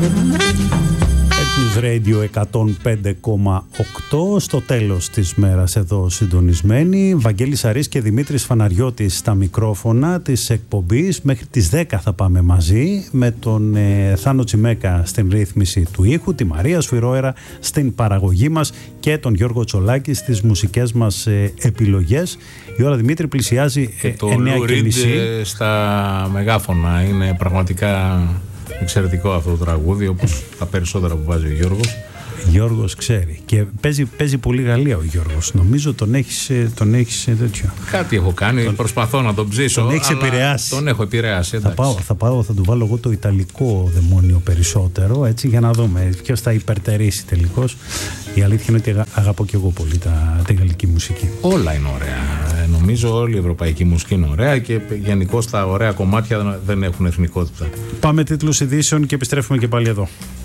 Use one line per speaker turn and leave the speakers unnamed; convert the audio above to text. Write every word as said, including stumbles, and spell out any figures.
Radio εκατόν πέντε κόμμα οκτώ, στο τέλος της μέρας εδώ συντονισμένοι. Βαγγέλης Αρής και Δημήτρης Φαναριώτης στα μικρόφωνα της εκπομπής. Μέχρι τις δέκα θα πάμε μαζί, με τον ε, Θάνο Τσιμέκα στην ρύθμιση του ήχου, τη Μαρία Σφυρόερα στην παραγωγή μας και τον Γιώργο Τσολάκη στις μουσικές μας ε, επιλογές. Η ώρα, Δημήτρη, πλησιάζει ε,
το
εννιά και μισή.
Στα μεγάφωνα είναι πραγματικά εξαιρετικό αυτό το τραγούδι, όπως τα περισσότερα που βάζει ο Γιώργος.
Γιώργος ξέρει. Και παίζει, παίζει πολύ Γαλλία ο Γιώργος. Νομίζω τον έχεις, τον έχεις τέτοιο.
Κάτι έχω κάνει, τον... προσπαθώ να τον ψήσω.
Τον έχεις επηρεάσει.
Τον έχω επηρεάσει.
Θα πάω, θα πάω, θα του βάλω εγώ το ιταλικό δαιμόνιο περισσότερο, έτσι, για να δούμε ποιος θα υπερτερήσει τελικώς. Η αλήθεια είναι ότι αγαπώ και εγώ πολύ τα, τη γαλλική μουσική.
Όλα είναι ωραία. Νομίζω όλη η ευρωπαϊκή μουσική είναι ωραία και γενικώς τα ωραία κομμάτια δεν έχουν εθνικότητα.
Πάμε τίτλους ειδήσεων και επιστρέφουμε και πάλι εδώ.